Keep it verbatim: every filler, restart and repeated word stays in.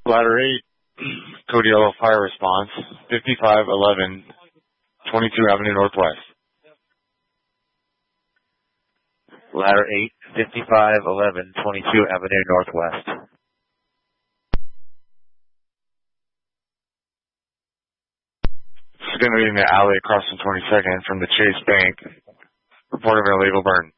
Ladder eight, Code Yellow Fire Response, fifty-five eleven, twenty-two Avenue Northwest. Ladder eight, fifty-five eleven, twenty-two Avenue Northwest. This is going to be in the alley across from twenty-second from the Chase Bank. Reporting of an illegal burn.